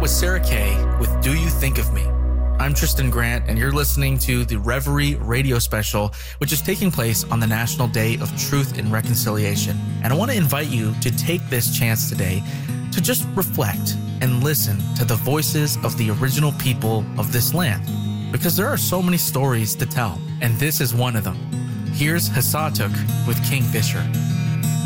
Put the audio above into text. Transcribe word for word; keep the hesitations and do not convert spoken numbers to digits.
was Sarah Kay with Do You Think of Me? I'm Tristan Grant, and you're listening to the Reverie radio special, which is taking place on the National Day of Truth and Reconciliation. And I want to invite you to take this chance today to just reflect and listen to the voices of the original people of this land, because there are so many stories to tell, and this is one of them. Here's Hasatuk with Kingfisher.